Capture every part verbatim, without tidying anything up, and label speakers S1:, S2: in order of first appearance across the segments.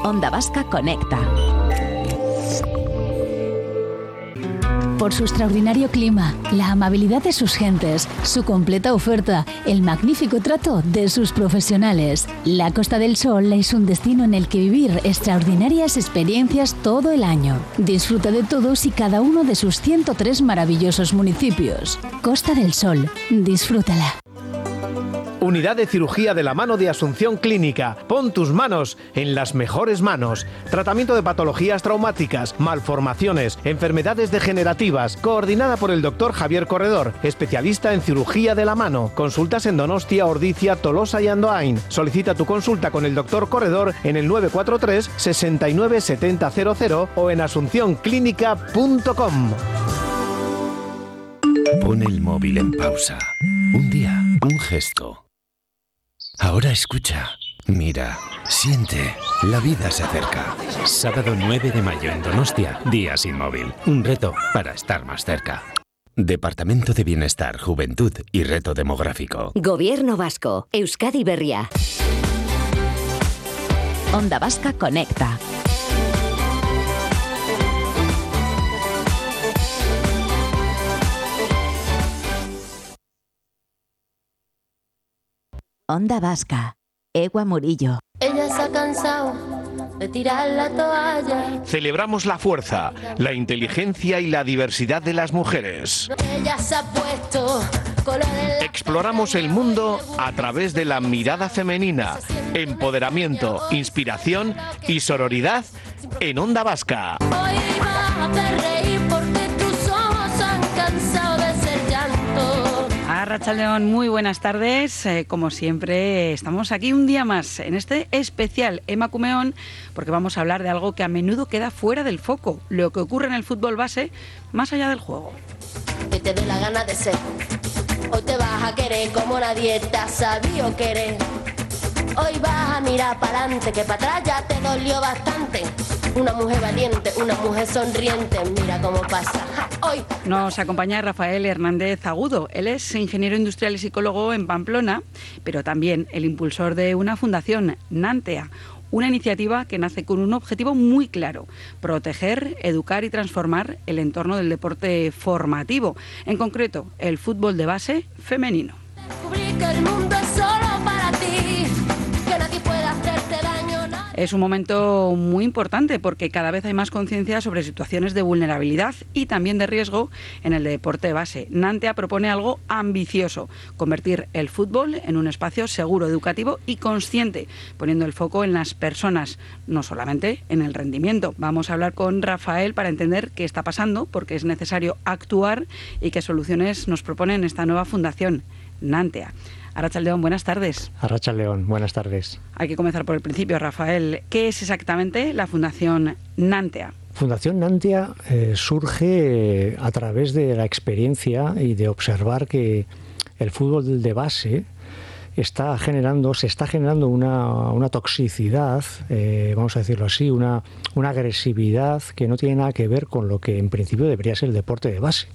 S1: Onda Vasca Conecta.
S2: Por su extraordinario clima, la amabilidad de sus gentes, su completa oferta, el magnífico trato de sus profesionales. La Costa del Sol es un destino en el que vivir extraordinarias experiencias todo el año. Disfruta de todos y cada uno de sus ciento tres maravillosos municipios. Costa del Sol, disfrútala.
S3: Unidad de Cirugía de la Mano de Asunción Clínica. Pon tus manos en las mejores manos. Tratamiento de patologías traumáticas, malformaciones, enfermedades degenerativas. Coordinada por el doctor Javier Corredor, especialista en cirugía de la mano. Consultas en Donostia, Ordizia, Tolosa y Andoain. Solicita tu consulta con el doctor Corredor en el nueve cuatro tres, sesenta y nueve, setenta cero cero o en asunción clínica punto com.
S4: Pon el móvil en pausa. Un día, un gesto. Ahora escucha, mira, siente, la vida se acerca. Sábado nueve de mayo en Donostia, Día Sin Móvil. Un reto para estar más cerca. Departamento de Bienestar, Juventud y Reto Demográfico.
S5: Gobierno Vasco, Euskadi Berria.
S1: Onda Vasca Conecta. Onda Vasca, Egua Murillo.
S6: Ella se ha cansado de tirar la toalla.
S3: Celebramos la fuerza, la inteligencia y la diversidad de las mujeres.
S6: Ella se ha puesto color en la...
S3: Exploramos el mundo a través de la mirada femenina, empoderamiento, inspiración y sororidad en Onda Vasca.
S6: Hoy vas a hacer reír porque tus ojos han cansado de ser llanto.
S7: Arratsaldeon, muy buenas tardes. Eh, como siempre, estamos aquí un día más en este especial Emakumeon, porque vamos a hablar de algo que a menudo queda fuera del foco, lo que ocurre en el fútbol base más allá del juego.
S6: Que te dé la gana de ser. Hoy te vas a querer como nadie te ha sabido querer. Hoy vas a mirar para adelante, que para atrás ya te dolió bastante. Una mujer valiente, una mujer sonriente, mira cómo pasa. Hoy
S7: nos acompaña Rafael Hernández Agudo. Él es ingeniero industrial y psicólogo en Pamplona, pero también el impulsor de una fundación, Nantea, una iniciativa que nace con un objetivo muy claro: proteger, educar y transformar el entorno del deporte formativo, en concreto el fútbol de base femenino.
S6: descubrí que el mundo es solo para ti, que nadie puede hacerte daño. No.
S7: Es un momento muy importante porque cada vez hay más conciencia sobre situaciones de vulnerabilidad y también de riesgo en el deporte base. Nantea propone algo ambicioso: convertir el fútbol en un espacio seguro, educativo y consciente, poniendo el foco en las personas, no solamente en el rendimiento. Vamos a hablar con Rafael para entender qué está pasando, porque es necesario actuar y qué soluciones nos proponen esta nueva fundación, Nantea. Arratsaldeon, buenas tardes.
S8: Arratsaldeon, buenas tardes.
S7: Hay que comenzar por el principio, Rafael. ¿Qué es exactamente la Fundación Nantea?
S8: Fundación Nantea eh, surge a través de la experiencia y de observar que el fútbol de base está generando, se está generando una, una toxicidad, eh, vamos a decirlo así, una, una agresividad que no tiene nada que ver con lo que en principio debería ser el deporte de base.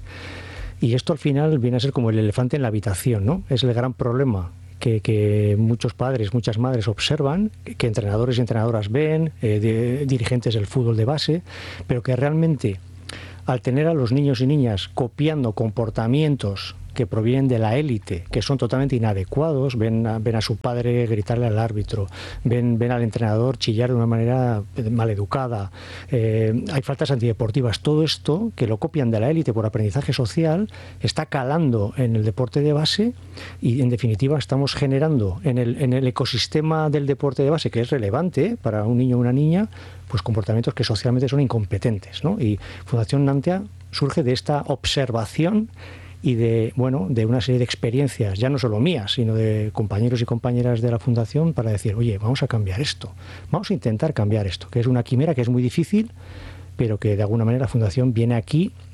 S8: Y esto al final viene a ser como el elefante en la habitación, ¿no? Es el gran problema que, que muchos padres, muchas madres observan, que entrenadores y entrenadoras ven, eh, de, dirigentes del fútbol de base, pero que realmente al tener a los niños y niñas copiando comportamientos que provienen de la élite, que son totalmente inadecuados, ven a, ven a su padre gritarle al árbitro, ven, ven al entrenador chillar de una manera maleducada, eh, hay faltas antideportivas. Todo esto, que lo copian de la élite por aprendizaje social, está calando en el deporte de base y, en definitiva, estamos generando en el, en el ecosistema del deporte de base, que es relevante para un niño o una niña, pues comportamientos que socialmente son incompetentes, ¿no? Y Fundación Nantea surge de esta observación y de, bueno, de una serie de experiencias, ya no solo mías, sino de compañeros y compañeras de la Fundación, para decir, oye, vamos a cambiar esto, vamos a intentar cambiar esto, que es una quimera que es muy difícil, pero que de alguna manera la Fundación viene aquí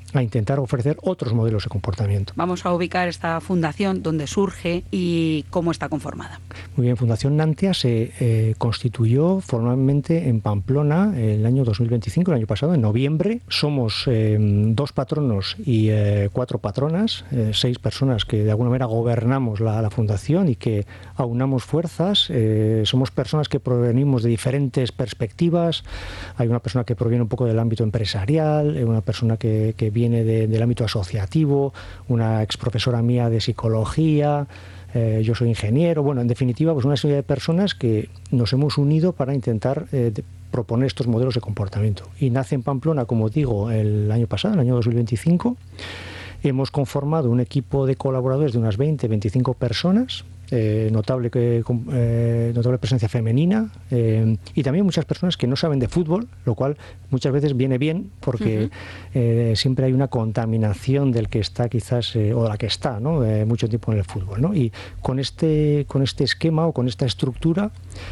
S8: a intentar ofrecer otros modelos de comportamiento.
S7: Vamos a ubicar esta fundación, dónde surge y cómo está conformada.
S8: Muy bien, Fundación Nantea se eh, constituyó formalmente en Pamplona el año dos mil veinticinco, el año pasado, en noviembre. Somos eh, dos patronos y eh, cuatro patronas, eh, seis personas que de alguna manera gobernamos la, la fundación y que aunamos fuerzas. Eh, somos personas que provenimos de diferentes perspectivas. Hay una persona que proviene un poco del ámbito empresarial, una persona que, que viene de, del ámbito asociativo, una exprofesora mía de psicología, eh, yo soy ingeniero. Bueno, en definitiva, pues una serie de personas que nos hemos unido para intentar eh, de, proponer estos modelos de comportamiento. Y nace en Pamplona, como digo, el año pasado, el año dos mil veinticinco. Hemos conformado un equipo de colaboradores de unas veinte, veinticinco personas, eh, notable, que, eh, notable presencia femenina, eh, y también muchas personas que no saben de fútbol, lo cual muchas veces viene bien porque uh-huh. eh, siempre hay una contaminación del que está quizás, eh, o de la que está, ¿no? eh, mucho tiempo en el fútbol, ¿no? Y con este, con este esquema o con esta estructura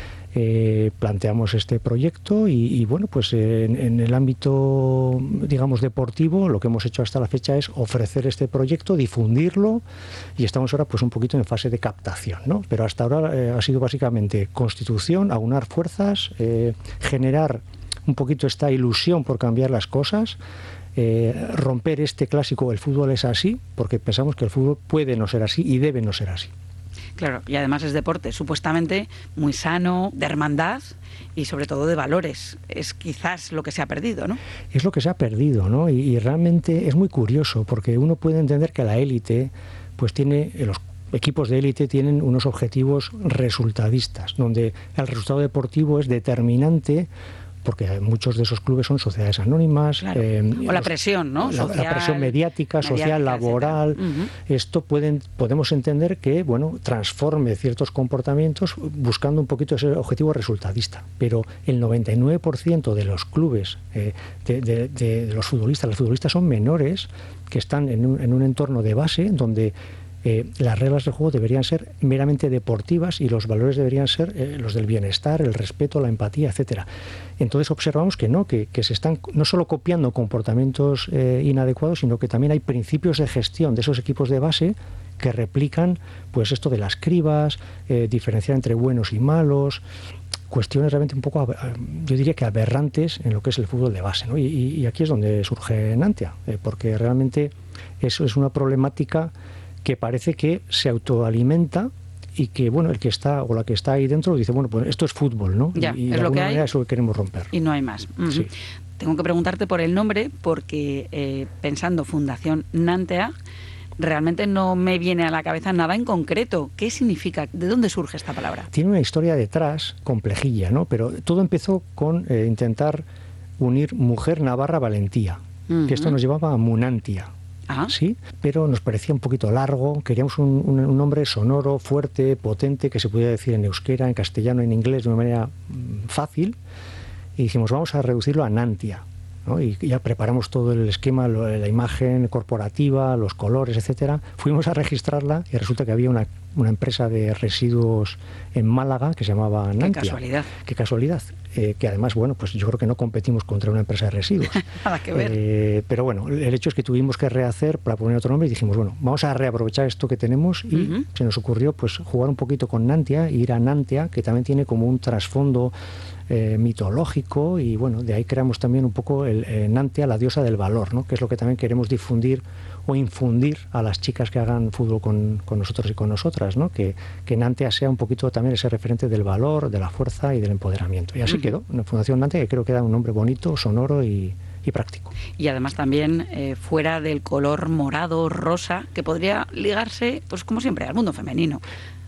S8: Eh, planteamos este proyecto y, y bueno, pues eh, en, en el ámbito, digamos, deportivo, lo que hemos hecho hasta la fecha es ofrecer este proyecto, difundirlo, y estamos ahora pues un poquito en fase de captación, ¿no? Pero hasta ahora eh, ha sido básicamente constitución, aunar fuerzas, eh, generar un poquito esta ilusión por cambiar las cosas, eh, romper este clásico, el fútbol es así, porque pensamos que el fútbol puede no ser así y debe no ser así.
S7: Claro, y además es deporte supuestamente muy sano, de hermandad y sobre todo de valores. Es quizás lo que se ha perdido, ¿no? Es
S8: lo que se ha perdido, ¿no? Y, y realmente es muy curioso, porque uno puede entender que la élite pues tiene, los equipos de élite tienen unos objetivos resultadistas, donde el resultado deportivo es determinante, porque muchos de esos clubes son sociedades anónimas.
S7: Claro. Eh, o la presión, ¿no?
S8: La, social, la presión mediática, mediática social, laboral. Uh-huh. Esto pueden, podemos entender que, bueno, transforme ciertos comportamientos buscando un poquito ese objetivo resultadista. Pero el noventa y nueve por ciento de los clubes, eh, de, de, de los futbolistas, los futbolistas son menores que están en un, en un entorno de base donde Eh, las reglas del juego deberían ser meramente deportivas y los valores deberían ser eh, los del bienestar, el respeto, la empatía, etcétera. Entonces observamos que no, que, que se están no solo copiando comportamientos eh, inadecuados, sino que también hay principios de gestión de esos equipos de base que replican pues esto de las cribas, eh, diferenciar entre buenos y malos, cuestiones realmente un poco, yo diría que aberrantes en lo que es el fútbol de base, ¿no? Y, y aquí es donde surge Nantea, eh, porque realmente eso es una problemática que parece que se autoalimenta y que, bueno, el que está o la que está ahí dentro dice, bueno, pues esto es fútbol, ¿no?
S7: Ya,
S8: y
S7: es
S8: de
S7: lo que hay.
S8: Manera eso que queremos romper.
S7: Y no hay más. Uh-huh.
S8: Sí.
S7: Tengo que preguntarte por el nombre porque eh, pensando Fundación Nantea, realmente no me viene a la cabeza nada en concreto. ¿Qué significa? ¿De dónde surge esta palabra?
S8: Tiene una historia detrás complejilla, ¿no? Pero todo empezó con eh, intentar unir mujer, navarra, valentía. Uh-huh. Que esto nos llevaba a Munantia.
S7: Ah.
S8: Sí, pero nos parecía un poquito largo, queríamos un, un, un nombre sonoro, fuerte, potente, que se pudiera decir en euskera, en castellano, en inglés, de una manera mm, fácil, y dijimos, vamos a reducirlo a Nantea, ¿no? Y ya preparamos todo el esquema, lo, la imagen corporativa, los colores, etcétera. Fuimos a registrarla y resulta que había una, una empresa de residuos en Málaga que se llamaba Nantea.
S7: Qué casualidad.
S8: Qué casualidad. Eh, que además, bueno, pues yo creo que no competimos contra una empresa de residuos.
S7: Nada que ver.
S8: Eh, pero bueno, el hecho es que tuvimos que rehacer para poner otro nombre y dijimos, bueno, vamos a reaprovechar esto que tenemos y uh-huh. se nos ocurrió pues jugar un poquito con Nantea, ir a Nantea, que también tiene como un trasfondo eh, mitológico, y bueno, de ahí creamos también un poco el eh, Nantea, la diosa del valor, ¿no? Que es lo que también queremos difundir o infundir a las chicas que hagan fútbol con, con nosotros y con nosotras, ¿no? Que, que Nantea sea un poquito también ese referente del valor, de la fuerza y del empoderamiento. Y así uh-huh. quedó, una Fundación Nantea, que creo que da un nombre bonito, sonoro y, y práctico.
S7: Y además también eh, fuera del color morado, rosa, que podría ligarse, pues como siempre, al mundo femenino.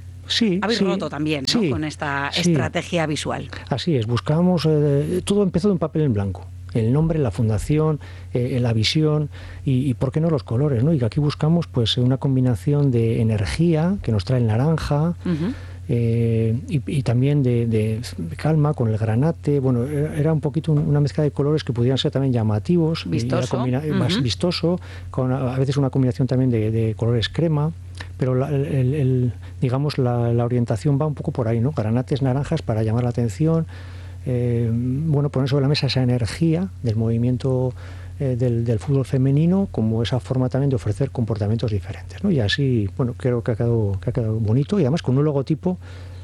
S8: Sí,
S7: Habéis
S8: sí,
S7: roto también, ¿no?
S8: Sí,
S7: con esta
S8: sí.
S7: estrategia visual.
S8: Así es, buscábamos, eh, todo empezó de un papel en blanco. El nombre, la fundación, eh, la visión y, y, ¿por qué no, los colores, ¿no? Y aquí buscamos pues una combinación de energía que nos trae el naranja, uh-huh. eh, y, y también de, de calma con el granate. Bueno, era un poquito una mezcla de colores que pudieran ser también llamativos,
S7: vistoso,
S8: combina- uh-huh. más vistoso, con a veces una combinación también de, de colores crema. Pero la, el, el, digamos la, la orientación va un poco por ahí, ¿no? Granates naranjas para llamar la atención. Eh, bueno, poner sobre la mesa esa energía del movimiento eh, del, del fútbol femenino como esa forma también de ofrecer comportamientos diferentes, ¿no? Y así, bueno, creo que ha quedado, que ha quedado bonito y además con un logotipo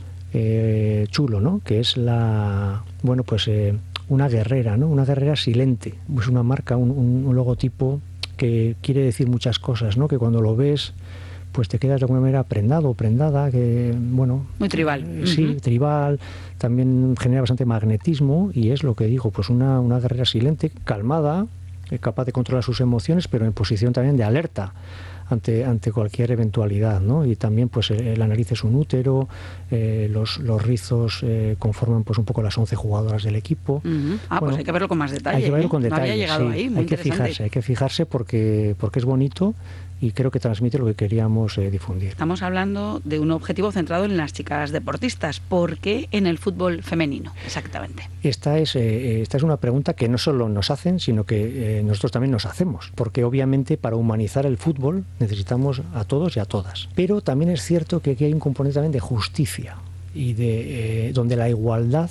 S8: eh, chulo, ¿no? Que es la, bueno, pues eh, una guerrera, ¿no? Una guerrera silente. Es una marca, un, un, un logotipo que quiere decir muchas cosas, ¿no? Que cuando lo ves, pues te quedas de alguna manera prendado o prendada, que, bueno...
S7: Muy tribal.
S8: Eh, sí, uh-huh. tribal, también genera bastante magnetismo y es lo que digo, pues una, una guerrera silente, calmada, eh, capaz de controlar sus emociones, pero en posición también de alerta ante ante cualquier eventualidad, ¿no? Y también pues eh, la nariz es un útero, eh, los, los rizos eh, conforman pues un poco las once jugadoras del equipo.
S7: Uh-huh. Ah,
S8: bueno,
S7: pues hay que verlo con más detalle.
S8: Hay que verlo
S7: ¿eh?
S8: con detalle,
S7: no había llegado
S8: sí.
S7: ahí, muy
S8: hay que fijarse, hay que fijarse porque, porque es bonito y creo que transmite lo que queríamos eh, difundir.
S7: Estamos hablando de un objetivo centrado en las chicas deportistas. ¿Por qué en el fútbol femenino, exactamente?
S8: Esta es, eh, esta es una pregunta que no solo nos hacen, sino que eh, nosotros también nos hacemos. Porque obviamente para humanizar el fútbol necesitamos a todos y a todas. Pero también es cierto que aquí hay un componente también de justicia y de eh, donde la igualdad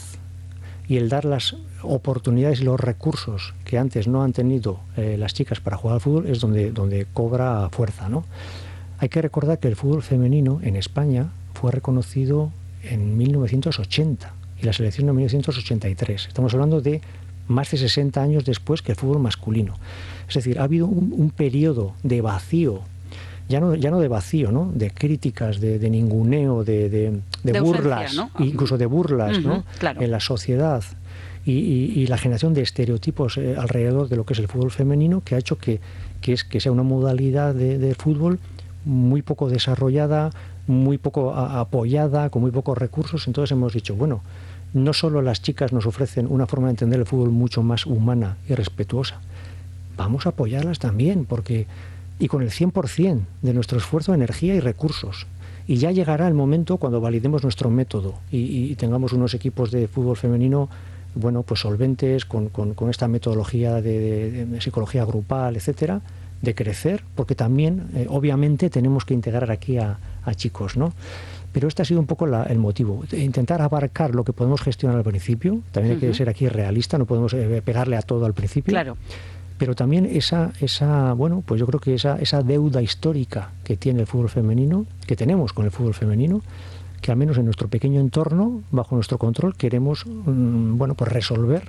S8: y el dar las oportunidades y los recursos que antes no han tenido eh, las chicas para jugar al fútbol es donde, donde cobra fuerza, ¿no? Hay que recordar que el fútbol femenino en España fue reconocido en mil novecientos ochenta y la selección en mil novecientos ochenta y tres. Estamos hablando de más de sesenta años después que el fútbol masculino. Es decir, ha habido un, un periodo de vacío, ya no, ya no de vacío, ¿no? De críticas, de, de ninguneo, de, de, de, de burlas,
S7: ausencia, ¿no?
S8: incluso de burlas,
S7: uh-huh,
S8: ¿no?
S7: Claro.
S8: En la sociedad. Y, y, y la generación de estereotipos eh, alrededor de lo que es el fútbol femenino, que ha hecho que, que, es, que sea una modalidad de, de fútbol muy poco desarrollada, muy poco a, apoyada, con muy pocos recursos. Entonces hemos dicho, bueno, no solo las chicas nos ofrecen una forma de entender el fútbol mucho más humana y respetuosa, vamos a apoyarlas también, porque y con el cien por ciento de nuestro esfuerzo, energía y recursos. Y ya llegará el momento cuando validemos nuestro método y, y tengamos unos equipos de fútbol femenino, bueno, pues solventes, con, con, con esta metodología de, de, de psicología grupal, etcétera, de crecer, porque también, eh, obviamente, tenemos que integrar aquí a, a chicos, ¿no? Pero este ha sido un poco la, el motivo, intentar abarcar lo que podemos gestionar al principio. También hay uh-huh. que ser aquí realista, no podemos eh, pegarle a todo al principio.
S7: Claro.
S8: Pero también esa, esa, bueno, pues yo creo que esa, esa deuda histórica que tiene el fútbol femenino, que tenemos con el fútbol femenino, que al menos en nuestro pequeño entorno, bajo nuestro control, queremos, mmm, bueno, pues resolver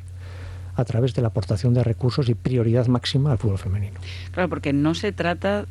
S8: a través de la aportación de recursos y prioridad máxima al fútbol femenino.
S7: Claro, porque no se trata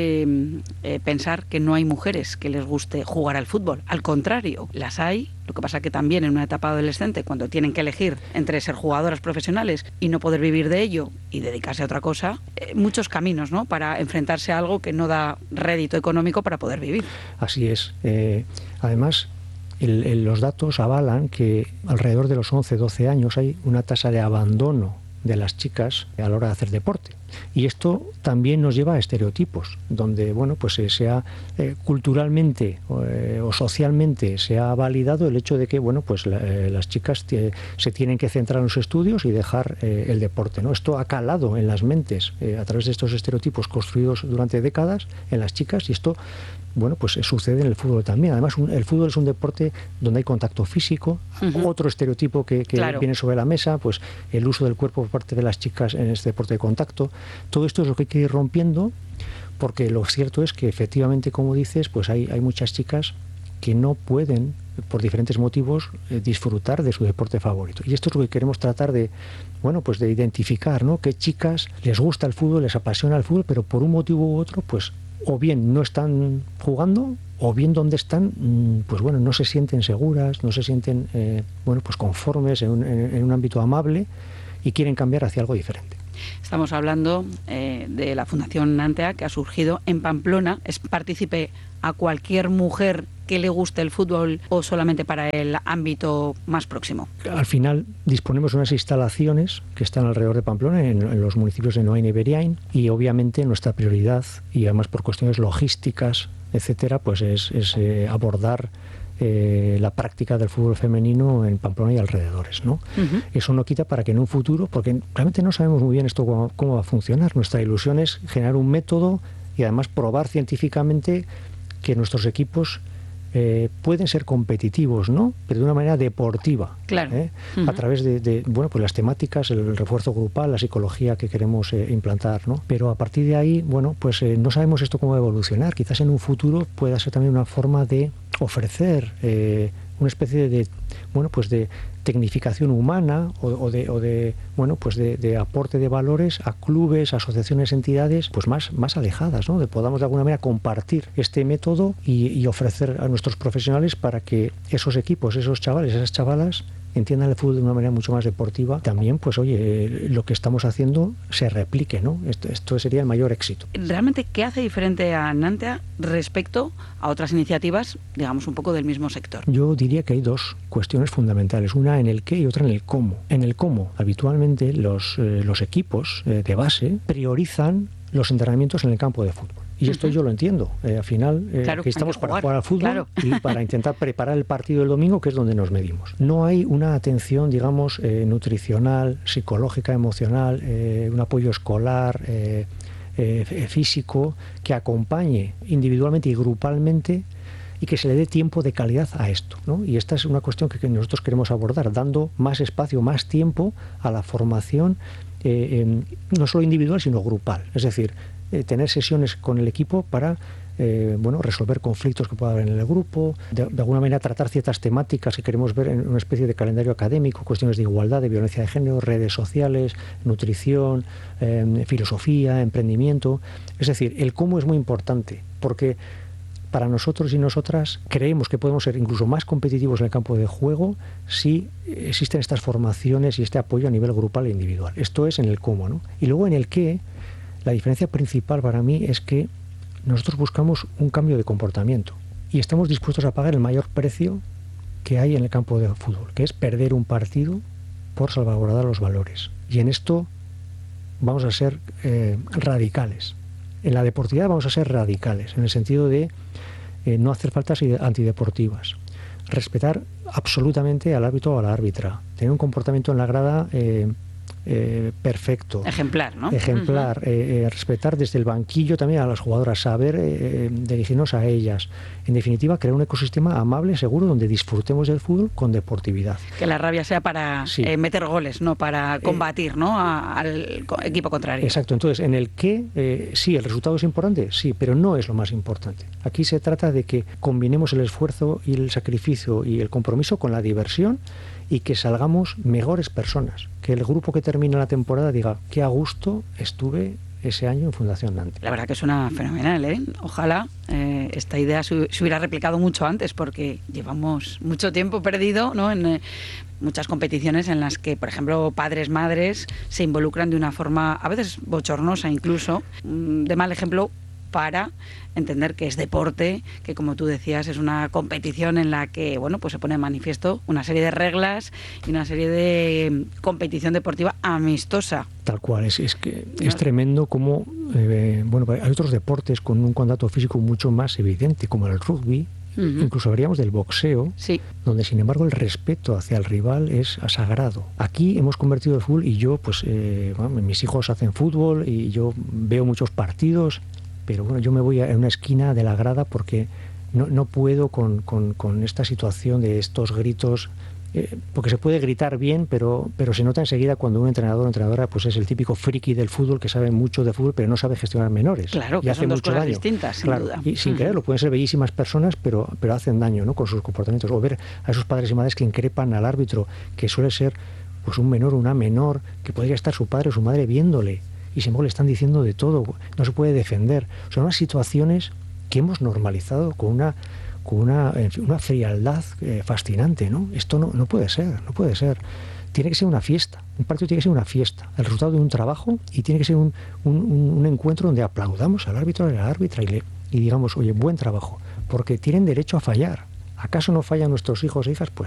S7: de eh, pensar que no hay mujeres que les guste jugar al fútbol. Al contrario, las hay. Lo que pasa que también en una etapa adolescente, cuando tienen que elegir entre ser jugadoras profesionales y no poder vivir de ello y dedicarse a otra cosa, eh, muchos caminos, ¿no?, para enfrentarse a algo que no da rédito económico para poder vivir.
S8: Así es. Eh, además, El, el, los datos avalan que alrededor de los once doce años hay una tasa de abandono de las chicas a la hora de hacer deporte. Y esto también nos lleva a estereotipos, donde bueno, pues eh, se ha eh, culturalmente eh, o socialmente se ha validado el hecho de que bueno, pues la, eh, las chicas t- se tienen que centrar en los estudios y dejar eh, el deporte, ¿no? Esto ha calado en las mentes eh, a través de estos estereotipos construidos durante décadas en las chicas, y esto bueno, pues sucede en el fútbol también. Además, un, el fútbol es un deporte donde hay contacto físico. Uh-huh. Otro estereotipo que, que claro. viene sobre la mesa, pues el uso del cuerpo por parte de las chicas en este deporte de contacto. Todo esto es lo que hay que ir rompiendo, porque lo cierto es que efectivamente, como dices, pues hay, hay muchas chicas que no pueden, por diferentes motivos, eh, disfrutar de su deporte favorito. Y esto es lo que queremos tratar de, bueno, pues de identificar, ¿no? Qué chicas les gusta el fútbol, les apasiona el fútbol, pero por un motivo u otro, pues o bien no están jugando, o bien donde están, pues bueno, no se sienten seguras, no se sienten, eh, bueno, pues conformes en un, en, en un ámbito amable y quieren cambiar hacia algo diferente.
S7: Estamos hablando eh, de la Fundación Nantea, que ha surgido en Pamplona. ¿Es partícipe a cualquier mujer que le guste el fútbol o solamente para el ámbito más próximo?
S8: Al final disponemos de unas instalaciones que están alrededor de Pamplona, en, en los municipios de Noain y Beriain, y obviamente nuestra prioridad, y además por cuestiones logísticas, etcétera, pues es, es eh, abordar Eh, la práctica del fútbol femenino en Pamplona y alrededores, ¿no? Uh-huh. Eso no quita para que en un futuro, porque realmente no sabemos muy bien esto cómo, cómo va a funcionar. Nuestra ilusión es generar un método y además probar científicamente que nuestros equipos eh, pueden ser competitivos, ¿no? Pero de una manera deportiva.
S7: Claro.
S8: ¿eh?
S7: Uh-huh.
S8: A través de, de, bueno, pues las temáticas, el refuerzo grupal, la psicología que queremos eh, implantar, ¿no? Pero a partir de ahí, bueno, pues eh, no sabemos esto cómo va a evolucionar. Quizás en un futuro pueda ser también una forma de ofrecer eh, una especie de, bueno, pues de tecnificación humana o, o de, o de bueno, pues de, de aporte de valores a clubes, asociaciones, entidades, pues más, más alejadas, ¿no? De podamos de alguna manera compartir este método y, y ofrecer a nuestros profesionales para que esos equipos, esos chavales, esas chavalas entiendan el fútbol de una manera mucho más deportiva. También, pues oye, lo que estamos haciendo se replique, ¿no? Esto, esto sería el mayor éxito.
S7: Realmente, ¿qué hace diferente a Nantea respecto a otras iniciativas, digamos, un poco del mismo sector?
S8: Yo diría que hay dos cuestiones fundamentales, una en el qué y otra en el cómo. En el cómo, habitualmente los, eh, los equipos eh, de base priorizan los entrenamientos en el campo de fútbol. Y esto uh-huh. yo lo entiendo. Eh, al final, eh,
S7: claro,
S8: que estamos
S7: jugar,
S8: para jugar al fútbol
S7: claro.
S8: y para intentar preparar el partido del domingo, que es donde nos medimos. No hay una atención, digamos, eh, nutricional, psicológica, emocional, eh, un apoyo escolar, eh, eh, físico, que acompañe individualmente y grupalmente y que se le dé tiempo de calidad a esto, ¿no? Y esta es una cuestión que, que nosotros queremos abordar, dando más espacio, más tiempo a la formación, eh, eh, no solo individual, sino grupal. Es decir, eh, tener sesiones con el equipo para eh, bueno, resolver conflictos que pueda haber en el grupo, de, de alguna manera tratar ciertas temáticas que queremos ver en una especie de calendario académico, cuestiones de igualdad, de violencia de género, redes sociales, nutrición, eh, filosofía, emprendimiento. Es decir, el cómo es muy importante, porque para nosotros y nosotras creemos que podemos ser incluso más competitivos en el campo de juego si existen estas formaciones y este apoyo a nivel grupal e individual. Esto es en el cómo, ¿no? Y luego en el qué, la diferencia principal para mí es que nosotros buscamos un cambio de comportamiento y estamos dispuestos a pagar el mayor precio que hay en el campo de fútbol, que es perder un partido por salvaguardar los valores. Y en esto vamos a ser eh, radicales. En la deportividad vamos a ser radicales, en el sentido de eh, no hacer faltas antideportivas, respetar absolutamente al árbitro o a la árbitra, tener un comportamiento en la grada eh, eh, perfecto.
S7: Ejemplar, ¿no?
S8: Ejemplar, uh-huh. eh, eh, respetar desde el banquillo también a las jugadoras, saber eh, dirigirnos a ellas. En definitiva, crear un ecosistema amable, seguro, donde disfrutemos del fútbol con deportividad.
S7: Que la rabia sea para sí. eh, meter goles, no para combatir eh, ¿no? A, al equipo contrario.
S8: Exacto. Entonces, en el que, eh, sí, el resultado es importante, sí, pero no es lo más importante. Aquí se trata de que combinemos el esfuerzo y el sacrificio y el compromiso con la diversión y que salgamos mejores personas. Que el grupo que termina la temporada diga, qué a gusto estuve ese año en Fundación Nantea.
S7: La verdad que suena fenomenal, ¿eh? Ojalá eh, esta idea se, se hubiera replicado mucho antes, porque llevamos mucho tiempo perdido, ¿no? En eh, muchas competiciones en las que, por ejemplo, padres, madres se involucran de una forma a veces bochornosa incluso, de mal ejemplo, para entender que es deporte, que como tú decías es una competición en la que bueno pues se pone en manifiesto una serie de reglas y una serie de competición deportiva amistosa.
S8: Tal cual, es, es que no. es tremendo como eh, bueno, hay otros deportes con un contacto físico mucho más evidente, como el rugby. Uh-huh. Incluso habríamos del boxeo,
S7: sí.
S8: donde sin embargo el respeto hacia el rival es sagrado. Aquí hemos convertido el fútbol y yo pues eh, bueno, mis hijos hacen fútbol y yo veo muchos partidos. Pero bueno, yo me voy a una esquina de la grada porque no, no puedo con, con, con esta situación de estos gritos, eh, porque se puede gritar bien, pero, pero se nota enseguida cuando un entrenador o entrenadora pues es el típico friki del fútbol que sabe mucho de fútbol, pero no sabe gestionar menores.
S7: Claro, que
S8: y hace
S7: son dos
S8: mucho
S7: cosas
S8: daño.
S7: distintas, sin
S8: claro,
S7: duda.
S8: Y sin
S7: uh-huh.
S8: quererlo, pueden ser bellísimas personas, pero, pero hacen daño, ¿no? Con sus comportamientos. O ver a esos padres y madres que increpan al árbitro, que suele ser pues un menor o una menor, que podría estar su padre o su madre viéndole. Y sin embargo le están diciendo de todo, no se puede defender. Son unas situaciones que hemos normalizado con una con una, en fin, una frialdad eh, fascinante, ¿no? Esto no, no puede ser, no puede ser. Tiene que ser una fiesta, un partido tiene que ser una fiesta, el resultado de un trabajo, y tiene que ser un, un, un encuentro donde aplaudamos al árbitro y a la árbitra y, le, y digamos, oye, buen trabajo, porque tienen derecho a fallar. ¿Acaso no fallan nuestros hijos e hijas? Pues